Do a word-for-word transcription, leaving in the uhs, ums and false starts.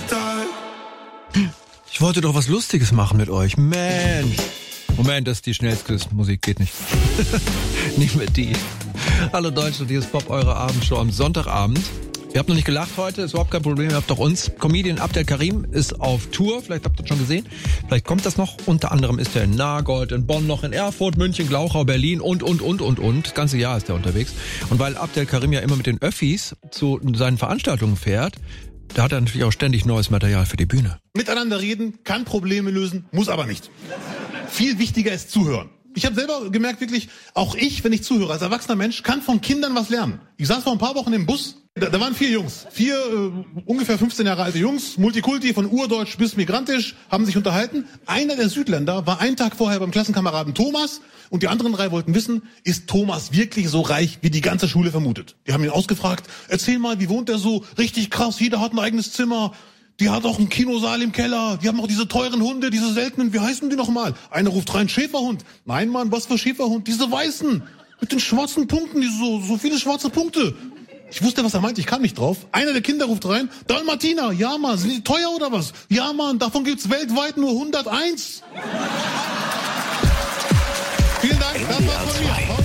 total. Ich wollte doch was Lustiges machen mit euch. Mensch. Moment, das ist die schnellste Musik, geht nicht. Nicht mehr die. Hallo Deutschland, hier ist Pop, eure Abendshow am Sonntagabend. Ihr habt noch nicht gelacht heute, ist überhaupt kein Problem, ihr habt doch uns. Comedian Abdel Karim ist auf Tour, vielleicht habt ihr das schon gesehen. Vielleicht kommt das noch. Unter anderem ist er in Nagold, in Bonn, noch in Erfurt, München, Glauchau, Berlin und, und, und, und, und. Das ganze Jahr ist er unterwegs. Und weil Abdel Karim ja immer mit den Öffis zu seinen Veranstaltungen fährt, da hat er natürlich auch ständig neues Material für die Bühne. Miteinander reden, kann Probleme lösen, muss aber nicht. Viel wichtiger ist zuhören. Ich habe selber gemerkt, wirklich, auch ich, wenn ich zuhöre, als erwachsener Mensch, kann von Kindern was lernen. Ich saß vor ein paar Wochen im Bus, da, da waren vier Jungs, vier äh, ungefähr fünfzehn Jahre alte Jungs, Multikulti, von urdeutsch bis migrantisch, haben sich unterhalten. Einer der Südländer war einen Tag vorher beim Klassenkameraden Thomas und die anderen drei wollten wissen, ist Thomas wirklich so reich, wie die ganze Schule vermutet? Die haben ihn ausgefragt, erzähl mal, wie wohnt er so? Richtig krass, jeder hat ein eigenes Zimmer. Die hat auch einen Kinosaal im Keller. Die haben auch diese teuren Hunde, diese seltenen. Wie heißen die nochmal? Einer ruft rein, Schäferhund. Nein, Mann, was für Schäferhund? Diese weißen. Mit den schwarzen Punkten, die so, so viele schwarze Punkte. Ich wusste, was er meint, ich kam nicht drauf. Einer der Kinder ruft rein, Dalmatiner. Ja, Mann, sind die teuer oder was? Ja, Mann, davon gibt's weltweit nur hunderteins. Vielen Dank, das war's von mir.